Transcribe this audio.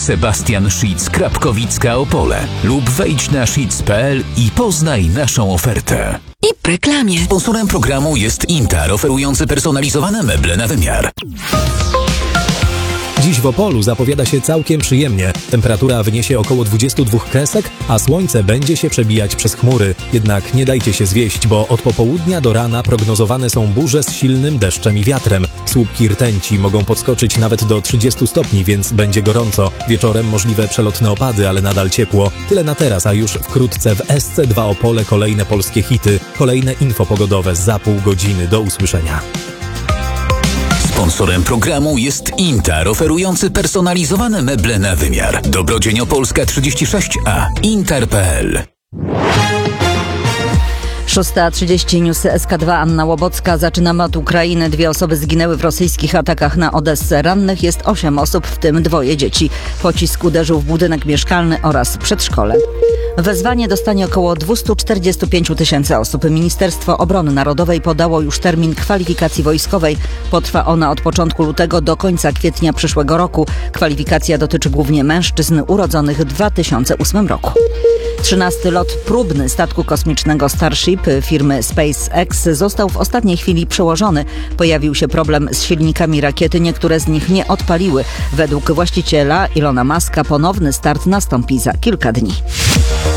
Sebastian Schitz, Krapkowicka, Opole. Lub wejdź na schitz.pl i poznaj naszą ofertę. I w reklamie. Sponsorem programu jest Intar, oferujący personalizowane meble na wymiar. Dziś w Opolu zapowiada się całkiem przyjemnie. Temperatura wyniesie około 22 kresek, a słońce będzie się przebijać przez chmury. Jednak nie dajcie się zwieść, bo od popołudnia do rana prognozowane są burze z silnym deszczem i wiatrem. Słupki rtęci mogą podskoczyć nawet do 30 stopni, więc będzie gorąco. Wieczorem możliwe przelotne opady, ale nadal ciepło. Tyle na teraz, a już wkrótce w SC2 Opole kolejne polskie hity. Kolejne info pogodowe za pół godziny. Do usłyszenia. Sponsorem programu jest Intar, oferujący personalizowane meble na wymiar. Dobrodzień Opolska 36A. Intar.pl. 6:30 newsy SK2, Anna Łobocka. Zaczynamy od Ukrainy. 2 osoby zginęły w rosyjskich atakach na Odessę. Rannych jest 8 osób, w tym 2 dzieci. Pocisk uderzył w budynek mieszkalny oraz przedszkole. Wezwanie dostanie około 245 000 osób. Ministerstwo Obrony Narodowej podało już termin kwalifikacji wojskowej. Potrwa ona od początku lutego do końca kwietnia przyszłego roku. Kwalifikacja dotyczy głównie mężczyzn urodzonych w 2008 roku. 13. lot próbny statku kosmicznego Starship firmy SpaceX został w ostatniej chwili przełożony. Pojawił się problem z silnikami rakiety, niektóre z nich nie odpaliły. Według właściciela Ilona Muska ponowny start nastąpi za kilka dni.